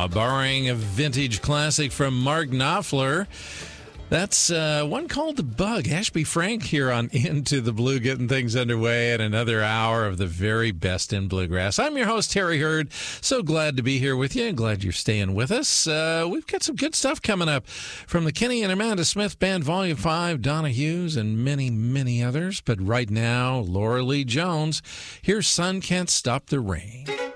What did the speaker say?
borrowing a vintage classic from Mark Knopfler. That's one called The Bug. Ashby Frank here on Into the Blue, getting things underway at another hour of the very best in bluegrass. I'm your host, Terry Hurd. So glad to be here with you. Glad you're staying with us. We've got some good stuff coming up from the Kenny and Amanda Smith Band Volume 5, Donna Hughes, and many, many others. But right now, Laura Lee Jones. Here's Sun Can't Stop the Rain.